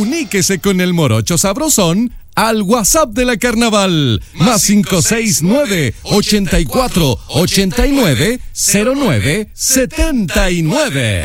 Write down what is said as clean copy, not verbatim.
Comuníquese con el Morocho Sabrosón al WhatsApp de la Carnaval, más 569-84-89-09-79.